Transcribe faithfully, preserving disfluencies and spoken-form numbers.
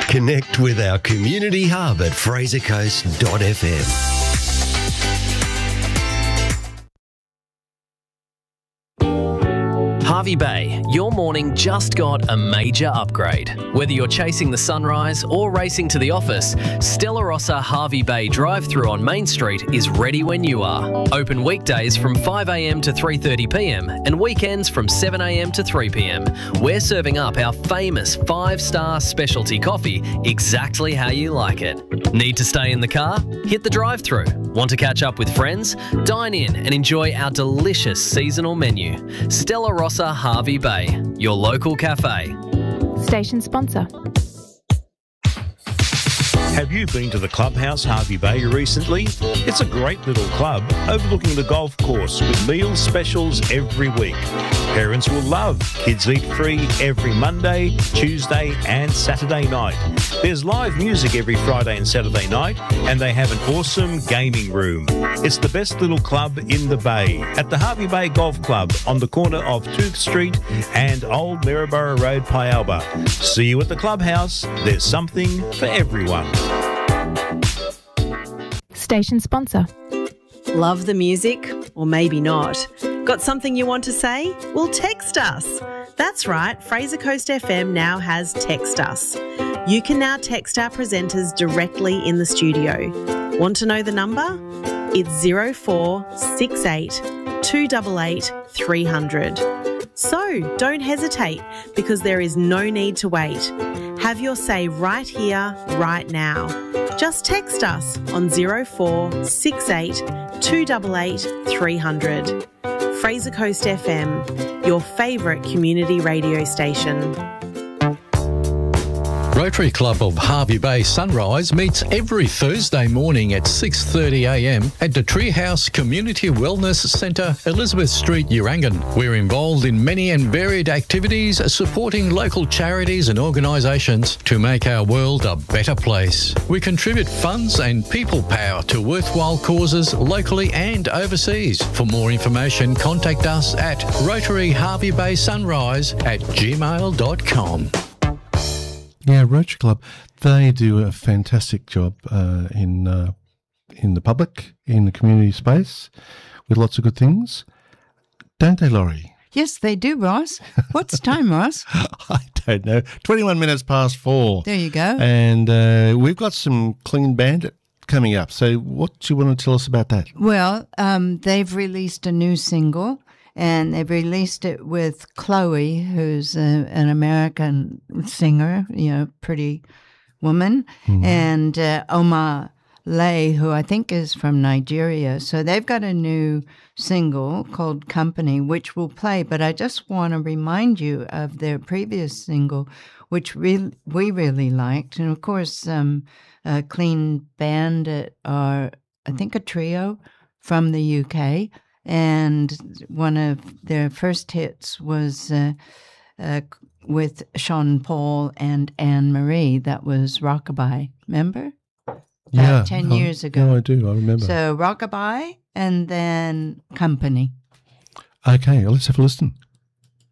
Connect with our community hub at fraser coast dot f m. Hervey Bay, your morning just got a major upgrade. Whether you're chasing the sunrise or racing to the office, Stella Rossa Hervey Bay drive-thru on Main Street is ready when you are. Open weekdays from five a m to three thirty p m and weekends from seven a m to three p m. We're serving up our famous five-star specialty coffee exactly how you like it. Need to stay in the car? Hit the drive-thru. Want to catch up with friends? Dine in and enjoy our delicious seasonal menu. Stella Rossa Hervey Bay, your local cafe. Station sponsor. Have you been to the Clubhouse Hervey Bay recently? It's a great little club overlooking the golf course with meal specials every week. Parents will love Kids Eat Free every Monday, Tuesday and Saturday night. There's live music every Friday and Saturday night, and they have an awesome gaming room. It's the best little club in the Bay at the Hervey Bay Golf Club on the corner of Tooth Street and Old Maryborough Road, Pialba. See you at the Clubhouse. There's something for everyone. Station sponsor. Love the music? Or maybe not. Got something you want to say? Well, text us. That's right, Fraser Coast F M now has Text Us. You can now text our presenters directly in the studio. Want to know the number? It's zero four six eight two eight eight three hundred. So don't hesitate, because there is no need to wait. Have your say right here, right now. Just text us on zero four six eight two eight eight three hundred. Fraser Coast F M, your favourite community radio station. Rotary Club of Hervey Bay Sunrise meets every Thursday morning at six thirty a m at the Treehouse Community Wellness Centre, Elizabeth Street, Urangan. We're involved in many and varied activities supporting local charities and organisations to make our world a better place. We contribute funds and people power to worthwhile causes locally and overseas. For more information, contact us at rotary hervey bay sunrise at gmail dot com. Yeah, Rotary Club, they do a fantastic job uh, in uh, in the public, in the community space, with lots of good things. Don't they, Laurie? Yes, they do, Ross. What's time, Ross? I don't know. twenty-one minutes past four. There you go. And uh, we've got some Clean Bandit coming up. So what do you want to tell us about that? Well, um, they've released a new single. And they've released it with Chloe, who's a, an American singer, you know, pretty woman, mm. and uh, Omar Lay, who I think is from Nigeria. So they've got a new single called Company, which we'll play. But I just want to remind you of their previous single, which we, we really liked. And, of course, um, uh, Clean Bandit are, I think, a trio from the U K. And one of their first hits was uh, uh, with Sean Paul and Anne Marie. That was Rockabye. Remember? Yeah. About ten years ago. No, I do. I remember. So Rockabye and then Company. Okay, well, let's have a listen.